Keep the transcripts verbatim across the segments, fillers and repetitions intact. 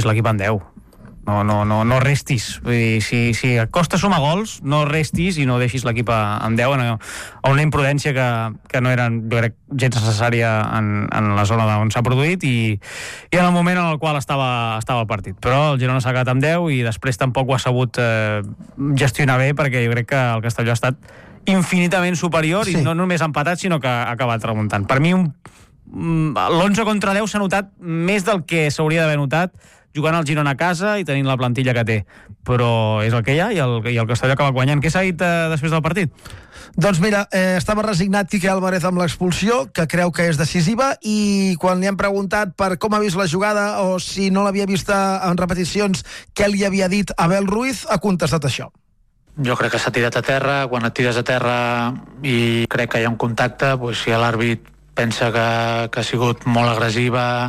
deixis l'equip en deu. No, no, no, no restis. Vull dir, si, si et costa sumar gols, no restis i no deixis l'equip en deu, a una imprudència que, que no era, jo crec, gens necessària en, en la zona on s'ha produït i, i en el moment en el qual estava, estava el partit. Però el Girona s'ha quedat amb deu i després tampoc ho ha sabut eh, gestionar bé, perquè jo crec que el Castelló ha estat infinitament superior, sí. I no només empatat, sinó que ha acabat remuntant. Per mi, un, l'onze contra deu s'ha notat més del que s'hauria d'haver notat jugant al Girona a casa i tenint la plantilla que té. Però és el que hi ha i el, i el Castelló acaba guanyant. Què s'ha dit eh, després del partit? Doncs mira, eh, estava resignat Quique Álvarez amb l'expulsió, que creu que és decisiva, i quan li han preguntat per com ha vist la jugada o si no l'havia vista en repeticions, què li havia dit Abel Ruiz, ha contestat això. Jo crec que s'ha tirat a terra. Quan et tires a terra i crec que hi ha un contacte, doncs si l'àrbit pensa que, que ha sigut molt agressiva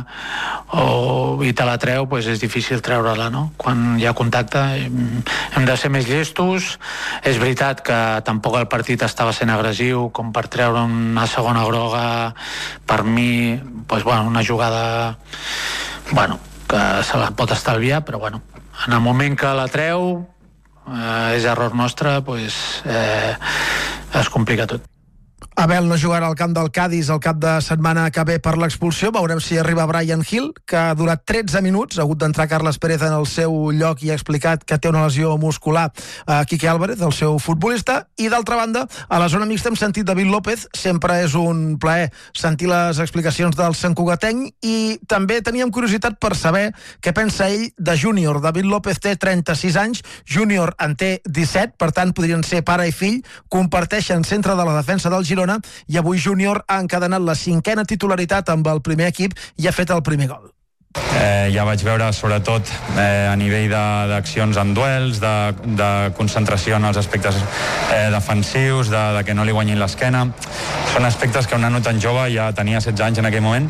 o i te la treu, doncs és difícil treure-la, no? Quan hi ha contacte hem de ser més llestos. És veritat que tampoc el partit estava sent agressiu com per treure una segona groga. Per mi, doncs, bueno, una jugada bueno, que se la pot estalviar, però bueno, en el moment que la treu eh, és error nostre, doncs eh, es complica tot. Abel no jugarà al camp del Cádiz el cap de setmana que ve per l'expulsió. Veurem si arriba Brian Hill, que ha durat tretze minuts. Ha hagut d'entrar Carles Pérez en el seu lloc i ha explicat que té una lesió muscular a Quique Álvarez, el seu futbolista. I d'altra banda, a la zona mixta hem sentit David López. Sempre és un plaer sentir les explicacions del santcugatenc, i també teníem curiositat per saber què pensa ell de Júnior. David López té trenta-sis anys, Júnior en té disset, per tant podrien ser pare i fill. Comparteixen centre de la defensa del Girona i avui Júnior ha encadenat la cinquena titularitat amb el primer equip i ha fet el primer gol. Eh, ja vaig veure sobretot eh, a nivell d'accions en duels, de, de concentració en els aspectes eh, defensius, de, de que no li guanyin l'esquena. Són aspectes que un nano tan jove, ja tenia setze anys en aquell moment,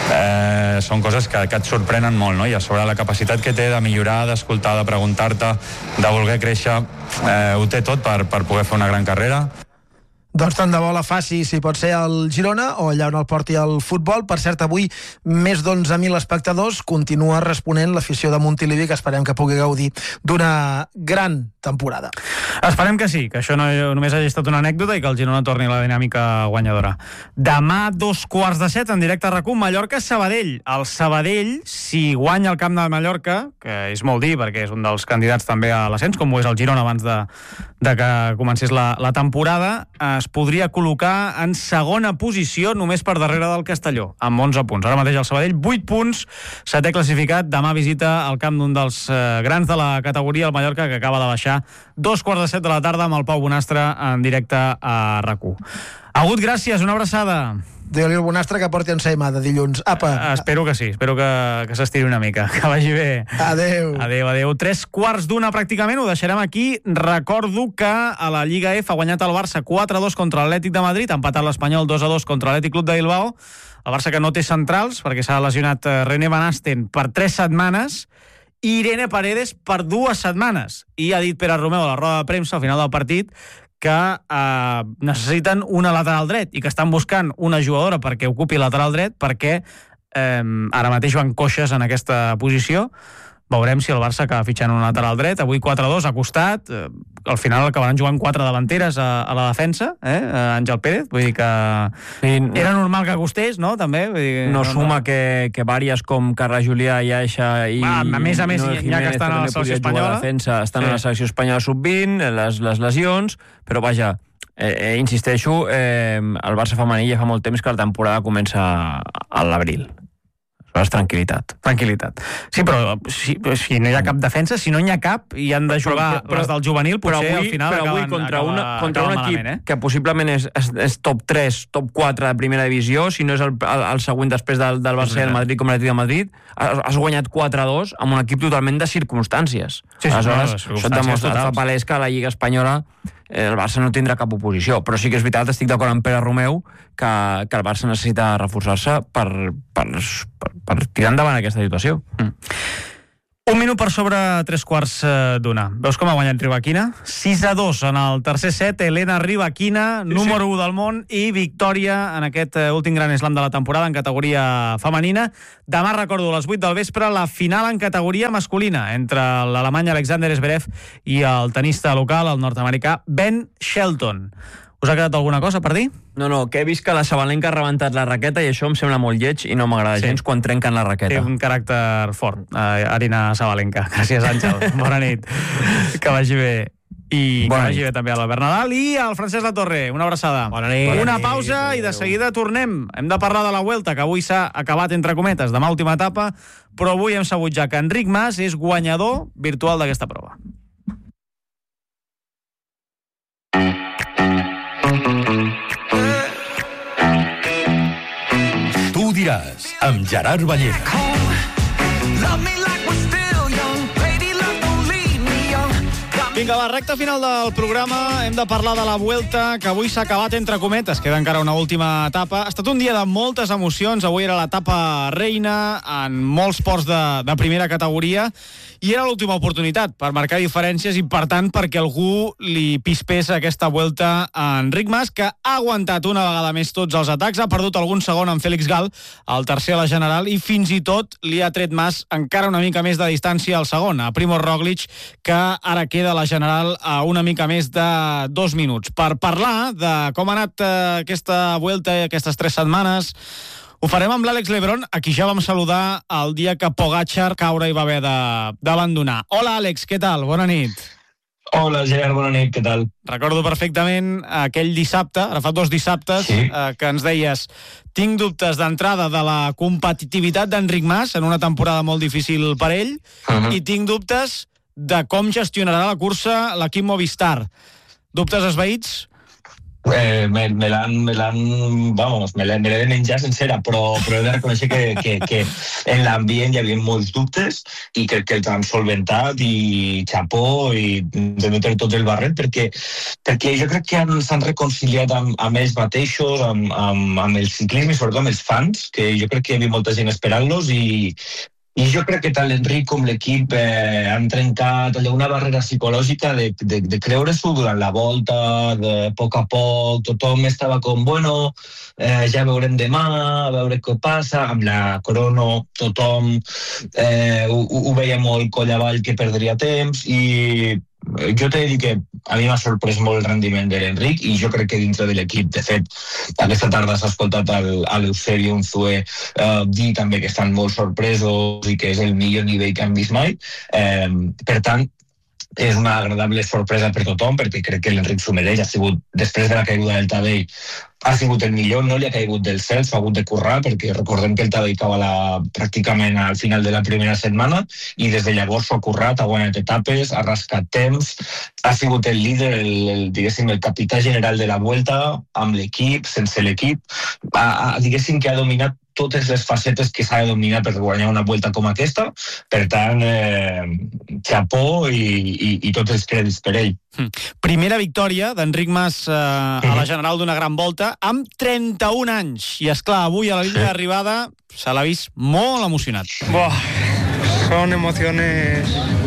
eh, són coses que, que et sorprenen molt, no? I a sobre la capacitat que té de millorar, d'escoltar, de preguntar-te, de voler créixer, eh, ho té tot per, per poder fer una gran carrera. Doncs tant de bo la faci, si pot ser al Girona o allà on el porti el futbol. Per cert, avui més d'onze mil espectadors. Continua responent l'afició de Montilivi, que esperem que pugui gaudir d'una gran temporada. Esperem que sí, que això no només hagi estat una anècdota i que el Girona torni a la dinàmica guanyadora. Demà, dos quarts de set, en directe a RAC u, Mallorca-Sabadell. El Sabadell, si guanya el camp de Mallorca, que és molt dir, perquè és un dels candidats també a l'ascens, com ho és el Girona abans de, de que comencés la, la temporada, es podria col·locar en segona posició només per darrere del Castelló, amb onze punts. Ara mateix el Sabadell, vuit punts, setè classificat. Demà visita al camp d'un dels eh, grans de la categoria, el Mallorca, que acaba de baixar. Dos quarts de set de la tarda amb el Pau Bonastre en directe a RAC u. Agut, gràcies, una abraçada. Digue-li al Bonastre que porti ensaïmada dilluns. Apa. Uh, espero que sí, espero que, que s'estiri una mica. Que vagi bé. Adeu. Adeu, adeu. Tres quarts d'una pràcticament, ho deixarem aquí. Recordo que a la Lliga F ha guanyat el Barça quatre a dos contra l'Atlètic de Madrid, ha empatat l'Espanyol dos a dos contra l'Atlètic Club de Bilbao. El Barça que no té centrals, perquè s'ha lesionat René Van Asten per tres setmanes, i Irene Paredes per dues setmanes. I ha dit Pere Romeu a la roda de premsa al final del partit que eh, necessiten una lateral dret i que estan buscant una jugadora perquè ocupi lateral dret, perquè eh, ara mateix van coixes en aquesta posició. Veurem si el Barça acaba fitxant un lateral dret. Avui quatre a dos ha costat. Eh, al final acabaran jugant quatre davanteres a, a la defensa, eh? Àngel Pérez. Vull dir que sí, era normal que costés, no? També. Vull dir, no, no suma no. que, que vàries com Carles Julià, Iaixa i... Va, a més a més, no, ja que estan a la selecció espanyola. Defensa, estan sí. a la selecció espanyola sub vint, les, les lesions, però vaja, eh, eh, insisteixo, eh, el Barça femení ja fa molt temps que la temporada comença a l'abril. És tranquil·litat. Tranquil·litat. Sí, però si, si no hi ha cap defensa, si no hi ha cap i han de jugar però, però, les del juvenil, potser avui, al final però avui acaben, contra, acaba, una, contra un equip malament, eh? que possiblement és, és, és top tres, top quatre de primera divisió, si no és el, el, el següent després del, del Barça i del Madrid com l'Atlètic de Madrid, has, has guanyat quatre a dos amb un equip totalment de circumstàncies. Sí, sí, Aleshores, no, això et demostra, et fa palès que a la Lliga Espanyola el Barça no tindrà cap oposició, però sí que és veritat, estic d'acord amb Pere Romeu que, que el Barça necessita reforçar-se per, per, per, per tirar endavant aquesta situació. Mm. Un Un minut per sobre tres quarts d'una. Veus com ha guanyat Rybakina? sis a dos en el tercer set. Elena Rybakina, sí, número sí. u del món, i victòria en aquest últim gran slam de la temporada en categoria femenina. Demà, recordo, a les vuit del vespre, la final en categoria masculina entre l'alemany Alexander Zverev i el tenista local, el nord-americà Ben Shelton. Us ha quedat alguna cosa per dir? No, no, que he vist que la Sabalenka ha rebentat la raqueta i això em sembla molt lleig i no m'agrada sí. gens quan trenquen la raqueta. Té un caràcter fort, eh, Arina Sabalenka. Gràcies, Àngel. Bona nit. Que vagi bé. I Bona que vagi nit. bé també a l'Albert Nadal i al Francesc Latorre. Una abraçada. Bona nit. Una Bona pausa nit. I de seguida tornem. Hem de parlar de la Vuelta, que avui s'ha acabat entre cometes. Demà última etapa, però avui hem sabut ja que Enric Mas és guanyador virtual d'aquesta prova. Tu diràs, amb Gerard Ballera. Vinga, va, recta final del programa. Hem de parlar de la Vuelta, que avui s'ha acabat entre cometes. Queda encara una última etapa. Ha estat un dia de moltes emocions. Avui era l'etapa reina en molts ports de, de primera categoria i era l'última oportunitat per marcar diferències i, per tant, perquè algú li pispés aquesta Vuelta a Enric Mas, que ha aguantat una vegada més tots els atacs, ha perdut algun segon en Félix Gal, el tercer a la general, i fins i tot li ha tret Mas encara una mica més de distància al segon, a Primož Roglič, que ara queda a la general a una mica més de dos minuts. Per parlar de com ha anat eh, aquesta Vuelta i aquestes tres setmanes, ho farem amb l'Àlex Lebrón, a qui ja vam saludar el dia que Pogačar caure i va haver d'abandonar. Hola, Àlex, què tal? Bona nit. Hola, Gerard, bona nit, què tal? Recordo perfectament aquell dissabte, ara fa dos dissabtes, sí. eh, que ens deies: tinc dubtes d'entrada de la competitivitat d'Enric Mas en una temporada molt difícil per ell, uh-huh. i tinc dubtes de com gestionarà la cursa l'equip Movistar. Dubtes esvaïts? Eh, me, me l'han, me l'han, vamos, me l'he de menjar sencera, però, però he de reconèixer que, que, que en l'ambient hi havia molts dubtes i crec que els han solventat i xapó i de metre tot el barret perquè, perquè jo crec que han, s'han reconciliat amb, amb ells mateixos, amb, amb, amb el ciclisme i sobretot amb els fans, que jo crec que hi havia molta gent esperant-los i I jo crec que tant l'Enric com l'equip eh, han trencat allò, una barrera psicològica de, de, de creure-s'ho durant la volta, de poc a poc, tothom estava com, bueno, eh, ja veurem demà, a veure què passa, amb la crono tothom eh, ho, ho veia molt coll avall que perdria temps i jo t'he de dir que a mi m'ha sorprès molt el rendiment de l'Enric i jo crec que dintre de l'equip, de fet, aquesta tarda s'ha escoltat a l'Eusebio Unzué eh, dir també que estan molt sorpresos i que és el millor nivell que han vist mai. Eh, per tant, és una agradable sorpresa per tothom perquè crec que l'Enric s'ho mereix. Ha sigut, després de la caiguda del Tadej, ha sigut el millor, no li ha caigut del cel, s'ha hagut de currar, perquè recordem que el Tadej cau a la, pràcticament al final de la primera setmana i des de llavors s'ha currat, ha guanyat etapes, ha rascat temps, ha sigut el líder, el, el, diguéssim, el capità general de la Vuelta, amb l'equip, sense l'equip, ha, ha, diguéssim que ha dominat totes les facetes que s'ha de dominar per guanyar una Vuelta com aquesta. Per tant, eh, xapó i, i, i tots els crèdits per ell. Primera victòria d'Enric Mas eh, a la general d'una gran volta amb trenta-un anys. I, esclar, avui a la línia d'arribada se l'ha vist molt emocionat. Buah, son emociones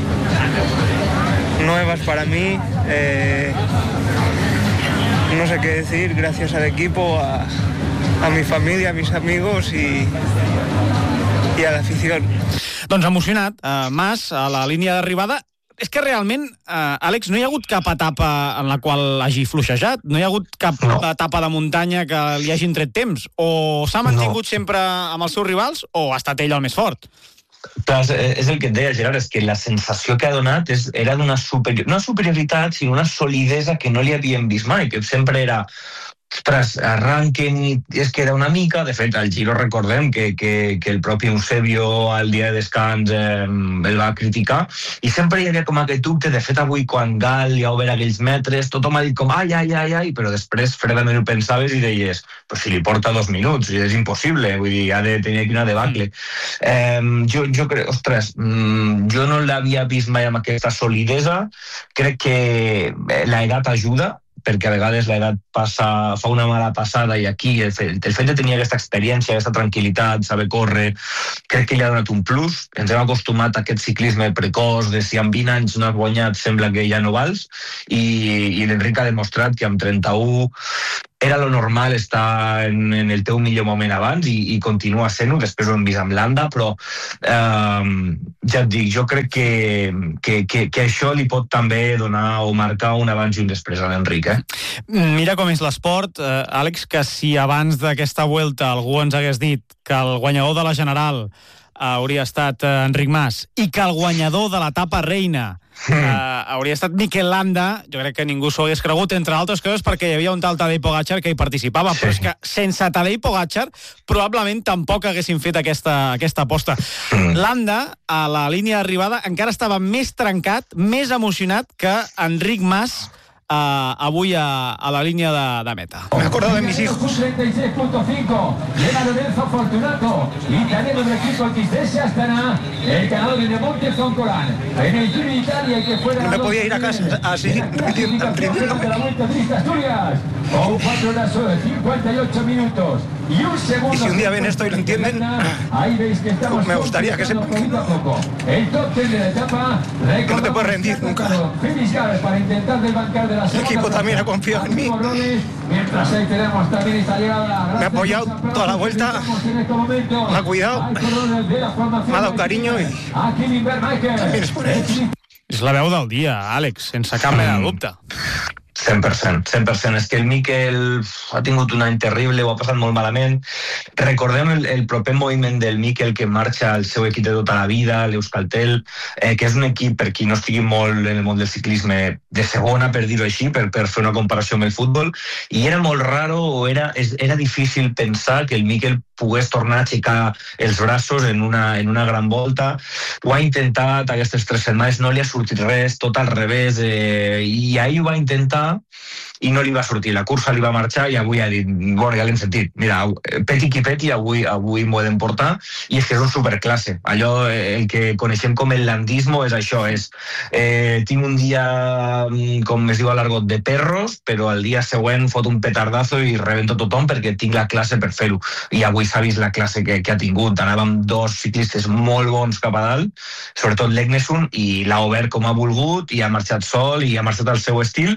nuevas para mí. Eh, no sé qué decir, gracias al equipo, a... a mi família, a mis amigos i, i a l'afició. Doncs emocionat, eh, Mas, a la línia d'arribada. És que realment, eh, Àlex, no hi ha hagut cap etapa en la qual hagi fluixejat? No hi ha hagut cap no. etapa de muntanya que li hagin tret temps? O s'ha mantingut no. sempre amb els seus rivals o ha estat ell el més fort? Clar, és el que et deia, Gerard, és que la sensació que ha donat és, era d'una superior, no superioritat, sinó una solidesa que no li havíem vist mai, que sempre era... Ostres, arranquen i es queda una mica. De fet, al Giro recordem que, que, que el propi Eusebio al dia de descans eh, el va criticar i sempre hi havia com aquest dubte. De fet, avui quan Gal ja ha obert aquells metres, tothom ha dit com ai, ai, ai, ai, però després fredament ho pensaves i deies, però si li porta dos minuts, és impossible, vull dir, ha de tenir aquí una debacle. Eh, jo, jo crec, ostres, jo no l'havia vist mai amb aquesta solidesa. Crec que l'edat ajuda, perquè a vegades l'edat passa, fa una mala passada, i aquí el fet, el fet de tenir aquesta experiència, aquesta tranquil·litat, saber córrer, crec que li ha donat un plus. Ens hem acostumat a aquest ciclisme precoç, de si amb vint anys no has guanyat sembla que ja no vals, i, i l'Enric ha demostrat que amb trenta-u era lo normal estar en, en el teu millor moment abans, i, i continua sent-ho. Després ho hem vist amb Landa, però eh, ja et dic, jo crec que, que, que, que això li pot també donar o marcar un abans i un després a l'Enric. Eh? Mira com és l'esport, eh, Àlex, que si abans d'aquesta Vuelta algú ens hagués dit que el guanyador de la General hauria estat eh, Enric Mas, i que el guanyador de l'etapa reina Uh, hauria estat Mikel Landa, jo crec que ningú s'ho hagués cregut, entre altres coses perquè hi havia un tal Tadej Pogačar que hi participava, sí. Però és que sense Tadej Pogačar probablement tampoc haguessin fet aquesta, aquesta aposta. mm. Landa, a la línia d'arribada, encara estava més trencat, més emocionat que Enric Mas Uh, avui a, a la línia de, de meta. Me acuerdo de mis hijos. treinta y seis punto cinco. Llega Lorenzo Fortunato. Italiano del equipo X D S Astana. El ganador de Monte Zoncolan. En el Giro de Italia que fuera. No me podía ir a casa así, rindiendo. De la Vuelta a Asturias. Con cuatro horas cincuenta y ocho minutos. Y un segundo. Y si un día ven esto y lo entienden, ahí veis que estamos. Me gustaría que sepan. El top ten de la etapa. No te puedes rendir nunca. Para intentar desbancar de la el equipo también ha confiado en mí. Me ha apoyado toda la vuelta, me ha cuidado, me ha dado cariño y también es por ellos. És la veu del dia, Àlex, sense cap mena de dubte. cent per cent, cent per cent. És que el Mikel ha tingut un any terrible, ho ha passat molt malament. Recordem el, el proper moviment del Mikel, que marxa al seu equip de tota la vida, l'Euskaltel, eh, que és un equip, per qui no estigui molt en el món del ciclisme, de segona, per dir-ho així, per, per fer una comparació amb el futbol, i era molt raro, o era, era difícil pensar que el Mikel pogués tornar a aixecar els braços en una, en una gran volta. Ho ha intentat aquestes tres setmanes, no li ha sortit res, tot al revés, eh, i ahir ho va intentar i no li va sortir, la cursa li va marxar i avui ha dit, bueno, ja l'hem sentit, mira, peti qui peti, avui, avui m'ho he d'emportar, i és que és un superclasse. Allò, el que coneixem com el landismo és això, és eh, tinc un dia, com es diu a l'argot, de perros, però el dia següent fot un petardazo i rebento tothom perquè tinc la classe per fer-ho. I avui s'ha vist la classe que, que ha tingut. Anàvem dos ciclistes molt bons cap a dalt, sobretot l'Egnesund, i l'ha obert com ha volgut, i ha marxat sol, i ha marxat al seu estil,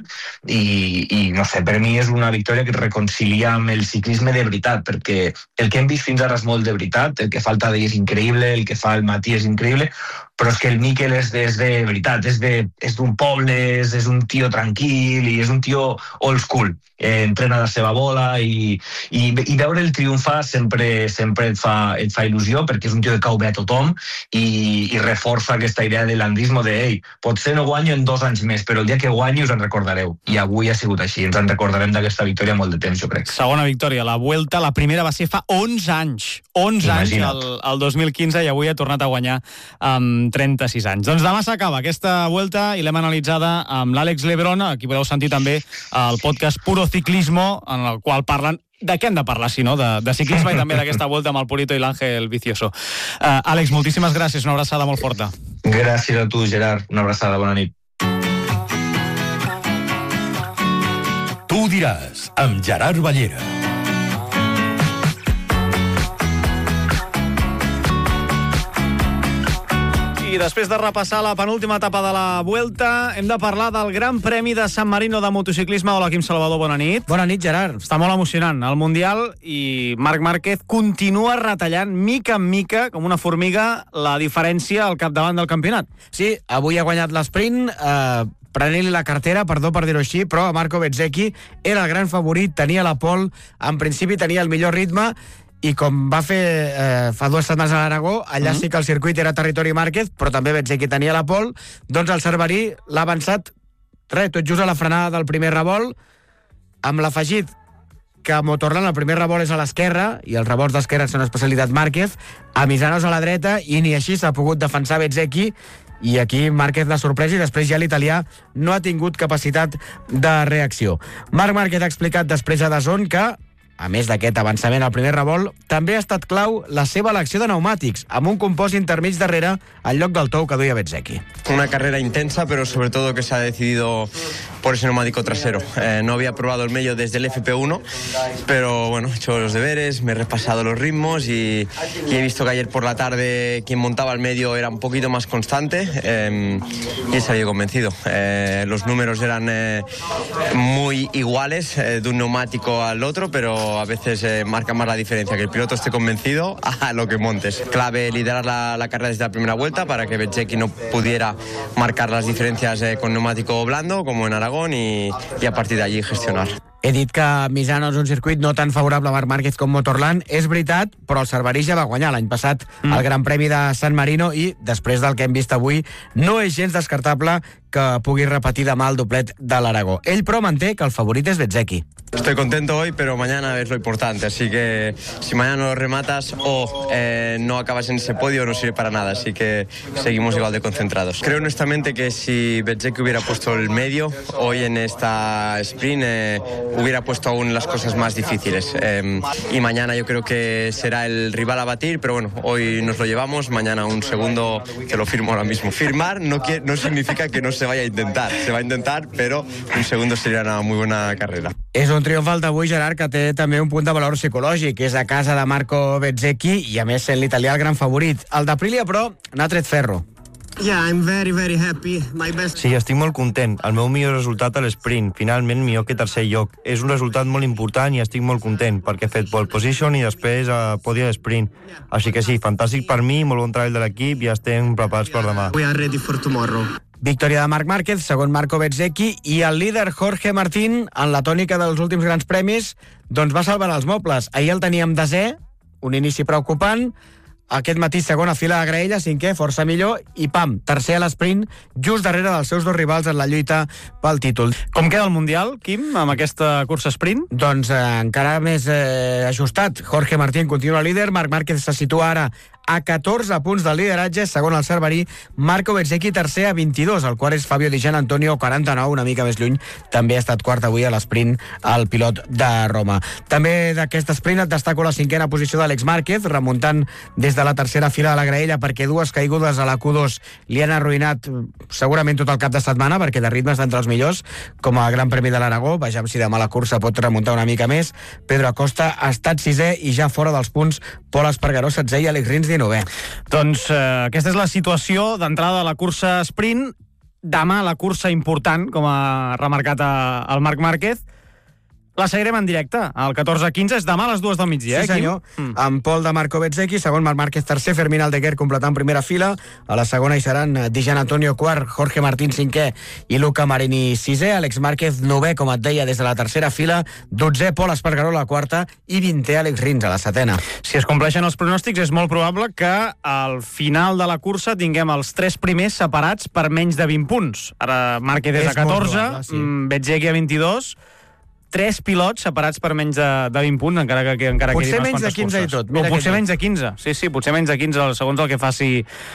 i, i no sé, per mi és una victòria que es reconcilia amb el ciclisme de veritat, perquè el que hem vist fins ara és molt de veritat, el que fa el Tadej és increïble, el que fa el Matí és increïble, però és que el Mikel és de, és de veritat, és de, és d'un poble, és, és un tio tranquil i és un tio old school. Eh, entrena la seva bola i, i, i veure el triomfar sempre, sempre et, fa, et fa il·lusió, perquè és un tio que cau bé a tothom i, i reforça aquesta idea de landismo de ei, potser no guanyo en dos anys més, però el dia que guanyi us en recordareu. I avui ha sigut així, ens en recordarem d'aquesta victòria molt de temps, jo crec. Segona victòria, la Vuelta, la primera va ser fa onze anys. onze Imagina't. anys, el, el dos mil quinze, i avui ha tornat a guanyar amb trenta-sis anys. Doncs demà s'acaba aquesta Vuelta i l'hem analitzada amb l'Àlex Lebrón, aquí podeu sentir també el podcast Puro Ciclismo, en el qual parlen de què hem de parlar, si no, de, de ciclisme i també d'aquesta Vuelta amb el Purito i l'Àngel Vicioso. Uh, Àlex, moltíssimes gràcies, una abraçada molt forta. Gràcies a tu, Gerard, una abraçada, bona nit. Tu ho diràs, amb Gerard Ballera. I després de repassar la penúltima etapa de la Vuelta, hem de parlar del Gran Premi de San Marino de motociclisme. Hola, Quim Salvador, bona nit. Bona nit, Gerard. Està molt emocionant el Mundial i Marc Márquez continua retallant mica en mica, com una formiga, la diferència al capdavant del campionat. Sí, avui ha guanyat l'esprint, eh, prenent-li la cartera, perdó per dir-ho així, però Marco Bezzecchi era el gran favorit, tenia la pole, en principi tenia el millor ritme, i com va fer eh, fa dues setmanes a l'Aragó, allà mm. sí que el circuit era territori Márquez, però també Bezzecchi tenia la pole, doncs el Cerverí l'ha avançat, res, tot just a la frenada del primer revolt, amb l'afegit que Motorland el primer revolt és a l'esquerra, i els revolts d'esquerra són especialitat Márquez, a Misanos a la dreta, i ni així s'ha pogut defensar Bezzecchi, i aquí Márquez l'ha sorprès i després ja l'italià no ha tingut capacitat de reacció. Marc Márquez ha explicat després a D A Z N que A més d'aquest avançament al primer revolt, també ha estat clau la seva elecció de pneumàtics, amb un compost intermig darrere al lloc del tou que duia Bezzecchi. Una carrera intensa, pero sobre todo que se ha decidido por ese neumático trasero. Eh, no había probado el medio desde el F P uno, pero bueno, he hecho los deberes, me he repasado los ritmos y, y he visto que ayer por la tarde quien montaba el medio era un poquito más constante eh, y he salido convencido. Eh, los números eran eh, muy iguales eh, de un neumático al otro, pero a veces eh, marca más la diferencia, que el piloto esté convencido a lo que montes. Clave liderar la, la carrera desde la primera vuelta para que Bezzecchi no pudiera marcar las diferencias eh, con neumático blando, como en Aragón, y, y a partir de allí gestionar. He dit que Misano és un circuit no tan favorable a Marc Márquez com Motorland. És veritat, però el Cerverí ja va guanyar l'any passat mm. el Gran Premi de San Marino i, després del que hem vist avui, no és gens descartable que pugui repetir demà el doblet de l'Aragó. Ell, però, manté que el favorit és Bezzecchi. Estoy contento hoy, pero mañana es lo importante, así que si mañana no lo rematas o eh, no acabas en ese podio no sirve para nada, así que seguimos igual de concentrados. Creo honestamente que si Bezzecchi hubiera puesto el medio, hoy en esta sprint eh, hubiera puesto aún las cosas más difíciles eh, y mañana yo creo que será el rival a batir, pero bueno, hoy nos lo llevamos, mañana un segundo, te lo firmo ahora mismo. Firmar no, quiere, no significa que no se vaya a intentar, se va a intentar, pero un segundo sería una muy buena carrera. És un triomf el d'avui, Gerard, que té també un punt de valor psicològic. És a casa de Marco Bezzecchi i, a més, sent l'italià el gran favorit. El d'Aprilia, però, n'ha tret ferro. Yeah, I'm very, very happy. My best... Sí, estic molt content. El meu millor resultat a l'esprint. Finalment, millor que tercer lloc. És un resultat molt important i estic molt content, perquè he fet pole position i després a podi a l'esprint. Així que sí, fantàstic per mi, molt bon treball de l'equip i ja estem preparats per demà. We are ready for tomorrow. Victòria de Marc Márquez, segon Marco Bezzecchi, i el líder Jorge Martín, en la tònica dels últims grans premis, doncs va salvar els mobles. Ahir el teníem desè, un inici preocupant, aquest matí segona fila de graella, cinquè, força millor, i pam, tercer a l'esprint, just darrere dels seus dos rivals en la lluita pel títol. Com queda el Mundial, Quim, amb aquesta cursa sprint? Doncs eh, encara més eh, ajustat. Jorge Martín continua líder, Marc Márquez se situa ara a catorze punts del lideratge, segon el Cerverí, Marco Bezzecchi tercer a vint-i-dos, el quart és Fabio Di Gian Antonio, quaranta-nou, una mica més lluny, també ha estat quart avui a l'esprint el pilot de Roma. També d'aquest sprint et destaco la cinquena posició d'Àlex Márquez, remuntant des de la tercera fila de la graella, perquè dues caigudes a la Q dos li han arruïnat segurament tot el cap de setmana, perquè de ritme està entre els millors, com a Gran Premi de l'Aragó. Vejam si demà la cursa pot remuntar una mica més. Pedro Acosta ha estat sisè i ja fora dels punts Pol Espargaró, setzè, i Àlex Rins dinovè. Doncs eh, aquesta és la situació d'entrada de la cursa sprint. Demà la cursa important, com ha remarcat a, el Marc Márquez. La seguirem en directe, al catorze quinze, és demà a les dues del migdia, sí, eh, senyor. Mm. Amb Pol de Marco Bezzecchi, segon Marc Márquez tercer, Fermín Aldeguer completant primera fila, a la segona hi seran Di Gian Antonio quart, Jorge Martín cinquè i Luca Marini sisè, Àlex Márquez novè, com et deia, des de la tercera fila, dotzè Pol Espargaró a la quarta i vintè Àlex Rins a la setena. Si es compleixen els pronòstics, és molt probable que al final de la cursa tinguem els tres primers separats per menys de vint punts. Ara Márquez és a catorze, probable, sí. Bezzecchi a vint-i-dos, tres pilots separats per menys de, de vint punts, encara que, que encara potser quedi menys de quinze curses. I tot. O potser menys de quinze, sí, sí, potser menys de quinze, segons el que faci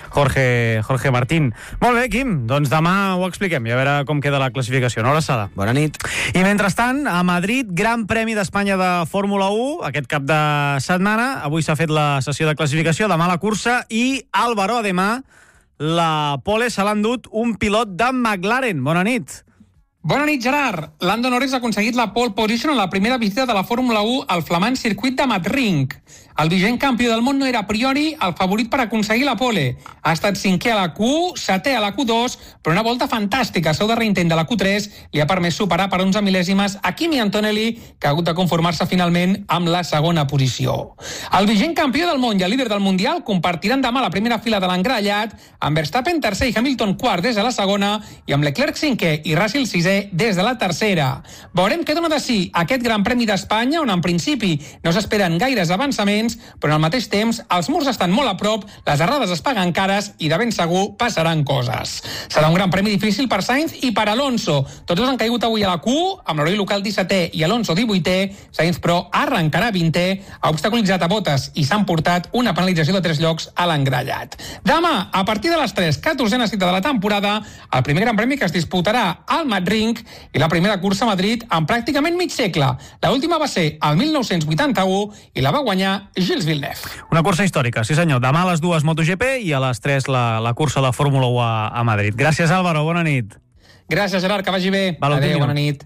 Jorge, Jorge Martín. Molt bé, Quim, doncs demà ho expliquem i a veure com queda la classificació. Una abraçada. Bona nit. I mentrestant, a Madrid, Gran Premi d'Espanya de Fórmula u, aquest cap de setmana. Avui s'ha fet la sessió de classificació, demà la cursa, i Álvaro, demà, la pole se l'ha endut un pilot de McLaren. Bona nit. Bona nit, Gerard. Lando Norris ha aconseguit la pole position en la primera visita de la Fórmula u al flamant circuit de Madrid. El vigent campió del món no era a priori el favorit per aconseguir la pole. Ha estat cinquè a la Q u, setè a la Q dos, però una volta fantàstica. El seu darrer intent de la Q tres li ha permès superar per onze mil·lèsimes a Kimi Antonelli, que ha hagut de conformar-se finalment amb la segona posició. El vigent campió del món i el líder del Mundial compartiran demà la primera fila de l'engrellat, amb Verstappen tercer i Hamilton quart des de la segona, i amb Leclerc cinquè i Russell sisè des de la tercera. Veurem què dona de si aquest Gran Premi d'Espanya, on en principi no s'esperen gaires avançaments, diferents, però al mateix temps els murs estan molt a prop, les errades es paguen cares i de ben segur passaran coses. Serà un gran premi difícil per Sainz i per Alonso. Tots dos han caigut avui a la Q, amb l'heroi local dissetè i Alonso divuitè. Sainz, però, arrencarà vintè, ha obstaculitzat a Bottas i s'han portat una penalització de tres llocs a l'engrellat. Demà, a partir de les tres, catorzena cita de la temporada, el primer gran premi que es disputarà al Madrid i la primera cursa a Madrid en pràcticament mig segle. L'última va ser el mil nou-cents vuitanta-u i la va guanyar Gilles Villeneuve. Una cursa històrica, sí senyor. Demà a les dues MotoGP i a les tres la, la cursa de Fórmula u a, a Madrid. Gràcies, Álvaro, bona nit. Gràcies, Gerard, que vagi bé. Val, adéu, bona nit.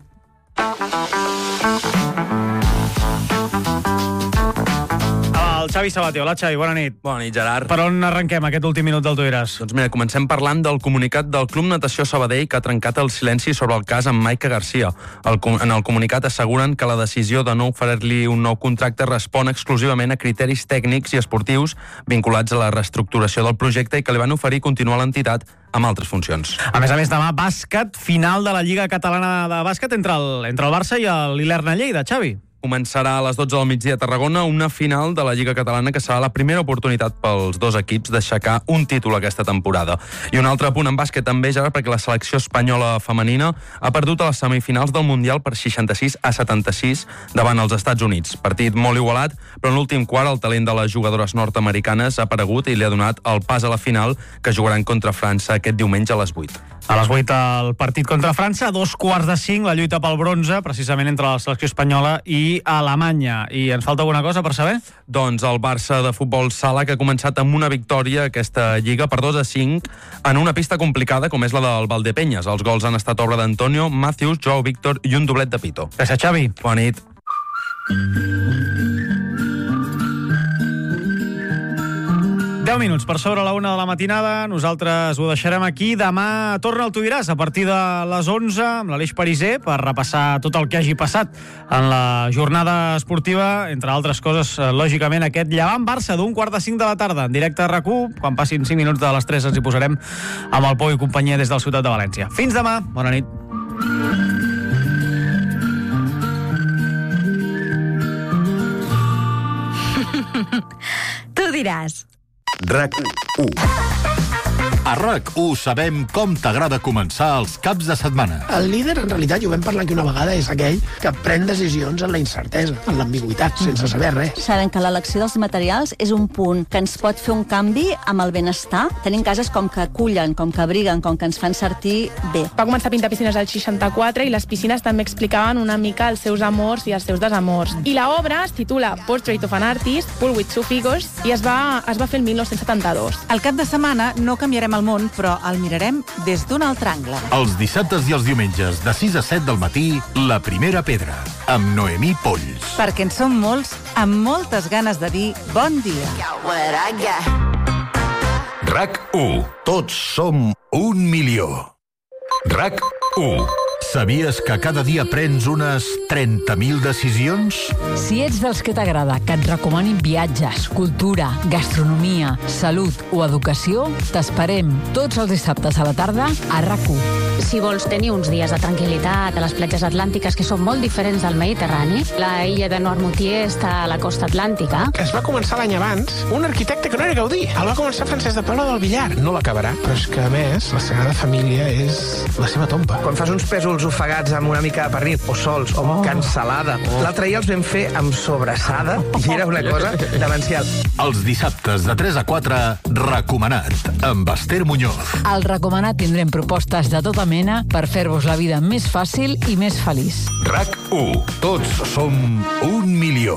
El Xavi Sabaté. Hola, Xavi, bona nit. Bona nit, Gerard. Per on arrenquem aquest últim minut del Tu diràs? Doncs mira, comencem parlant del comunicat del Club Natació Sabadell que ha trencat el silenci sobre el cas amb Maica Garcia. El, en el comunicat asseguren que la decisió de no oferir-li un nou contracte respon exclusivament a criteris tècnics i esportius vinculats a la reestructuració del projecte i que li van oferir continuar a l'entitat amb altres funcions. A més a més, demà, bàsquet, final de la Lliga Catalana de Bàsquet entre el, entre el Barça i l'Ilerna Lleida, Xavi. Començarà a les dotze del migdia a Tarragona una final de la Lliga Catalana que serà la primera oportunitat pels dos equips d'aixecar un títol aquesta temporada. I un altre punt en bàsquet també, Gerard, perquè la selecció espanyola femenina ha perdut a les semifinals del Mundial per seixanta-sis a setanta-sis davant els Estats Units. Partit molt igualat, però en l'últim quart el talent de les jugadores nord-americanes ha aparegut i li ha donat el pas a la final que jugaran contra França aquest diumenge a les vuit. A les vuit el partit contra França, a dos quarts de cinc la lluita pel bronze, precisament entre la selecció espanyola i Alemanya. I ens falta alguna cosa per saber? Doncs el Barça de futbol sala, que ha començat amb una victòria aquesta Lliga per dos a cinc en una pista complicada com és la del Valdepeñas. Els gols han estat obra d'Antonio, Matthews, Joao Víctor i un doblet de Pito. Gràcies, Xavi. Bona nit. deu minuts per sobre la una de la matinada. Nosaltres ho deixarem aquí. Demà torna el Tu diràs a partir de les onze amb l'Aleix Pariser per repassar tot el que hagi passat en la jornada esportiva, entre altres coses, lògicament, aquest Llevant-Barça d'un quart de cinc de la tarda en directe a RAC u. Quan passin cinc minuts de les tres ens hi posarem amb el Pou i companyia des del Ciutat de València. Fins demà. Bona nit. Tu diràs. RAC u. A RAC u sabem com t'agrada començar els caps de setmana. El líder, en realitat, i ho vam parlar aquí una vegada, és aquell que pren decisions en la incertesa, en l'ambigüitat, sense saber res. Sabem que l'elecció dels materials és un punt que ens pot fer un canvi amb el benestar. Tenim cases com que acullen, com que abriguen, com que ens fan sentir bé. Va començar a pintar piscines al seixanta-quatre i les piscines també explicaven una mica els seus amors i els seus desamors. I l'obra es titula Portrait of an Artist, Pool with Two Figures, i es va, es va fer el mil nou-cents setanta-dos. Al cap de setmana no canviarem el món, però el mirarem des d'un altre angle. Els dissabtes i els diumenges, de sis a set del matí, La Primera Pedra, amb Noemí Polls. Perquè en som molts, amb moltes ganes de dir bon dia. RAC u. Tots som un milió. RAC u. Sabies que cada dia prens unes trenta mil decisions? Si ets dels que t'agrada que et recomanin viatges, cultura, gastronomia, salut o educació, t'esperem tots els dissabtes a la tarda a RAC u. Si vols tenir uns dies de tranquil·litat a les platges atlàntiques que són molt diferents del Mediterrani, la illa de Noirmoutier està a la costa atlàntica. Es va començar l'any abans un arquitecte que no era Gaudí. El va començar Francesc de Paula del Villar. No l'acabarà, però és que, a més, la Sagrada Família és la seva tomba. Quan fas uns pèsols ofegats amb una mica de pernil, o sols, o amb cansalada. Oh. L'altre dia els vam fer amb sobrassada i era una cosa demencial. Els dissabtes de tres a quatre, Recomanat, amb Esther Muñoz. Al Recomanat tindrem propostes de tota mena per fer-vos la vida més fàcil i més feliç. RAC u. Tots som un milió.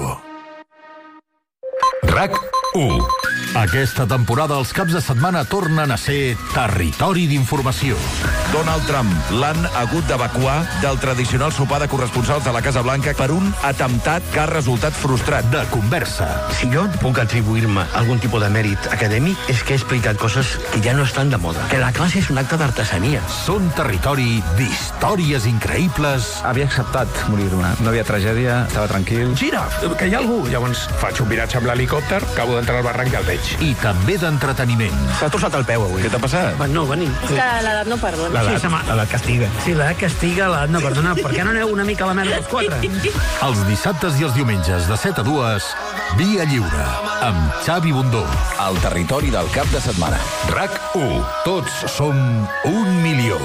RAC u. Aquesta temporada els caps de setmana tornen a ser territori d'informació. Donald Trump l'han hagut d'evacuar del tradicional sopar de corresponsals de la Casa Blanca per un atemptat que ha resultat frustrat. De conversa. Si jo puc atribuir-me algun tipus de mèrit acadèmic és que he explicat coses que ja no estan de moda. Que la classe és un acte d'artesania. Són territori d'històries increïbles. Havia acceptat morir-me. No havia tragèdia, estava tranquil. Gira, que hi ha algú. Llavors faig un viratge amb l'helicòpter, acabo d'entrar al barranc i el veig. I també d'entreteniment. S'ha torçat el peu avui. Què t'ha passat? Va, no, venim. És que l'edat no perdona. L'edat, Sí, l'edat castiga. Sí, l'edat castiga, l'edat no perdona. Per què no aneu una mica a la merda els quatre? Els dissabtes i els diumenges de set a dues, Via Lliure, amb Xavi Bundó. El territori del cap de setmana. RAC u. Tots som un milió.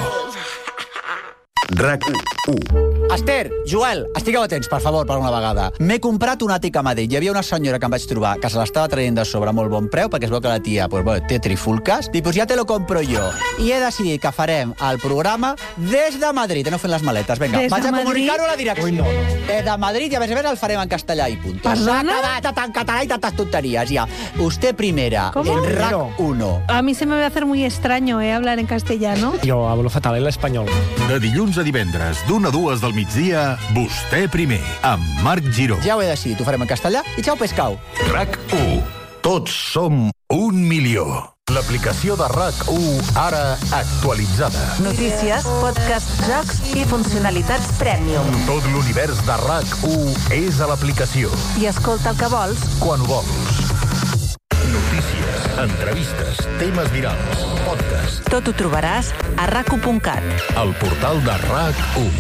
RAC u. Esther, Joel, estigueu atents, per favor, per una vegada. M'he comprat un àtic a Madrid. Hi havia una senyora que em vaig trobar que se l'estava traient de sobre a molt bon preu, perquè es veu que la tia pues, bueno, té trifulques. Dic, pues ja te lo compro jo. I he decidit que farem el programa des de Madrid. He anat fent les maletes. Vinga, Des de vaig a Madrid? comunicar-ho a la direcció. Ui, no, no. Des de Madrid, i a més a més el farem en castellà i punt. Perdona? S'ha acabat en català i tantes tonterías, ja. Usted primera, ¿Cómo? en RAC uno. A mí se me va a hacer muy extraño eh, hablar en castellano. Jo hablo fatal en l'espanyol. De dilluns a divendres, d'una a dues del migdia, Vostè primer, amb Marc Giró. Ja ho he decidit, ho farem en castellà i xau pescau. RAC u. Tots som un milió. L'aplicació de RAC u, ara actualitzada. Notícies, podcast, jocs i funcionalitats Premium. Tot l'univers de RAC u és a l'aplicació. I escolta el que vols quan vols. Notícies, entrevistes, temes virals, podcast. Tot ho trobaràs a rac u punt cat. El portal de RAC u.